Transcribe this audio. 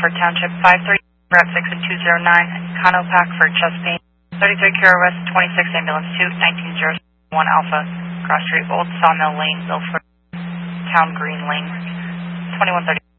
Milford Township, 53, Route 6 and 209, Conopac for chest pain. 33 Kira West, 26 Ambulance 2, 1901 Alpha, Cross Street, Old Sawmill Lane, Milford, Town Green Lane, 2130.